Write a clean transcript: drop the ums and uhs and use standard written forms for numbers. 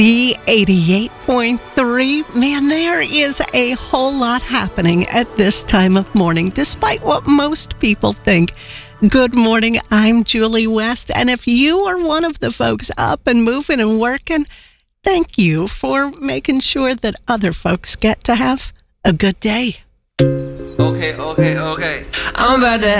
The 88.3. Man, there is a whole lot happening at this time of morning, despite what most people think. Good morning, I'm Julie West, and if you are one of the folks up and moving and working, thank you for making sure that other folks get to have a good day. Okay. I'm about to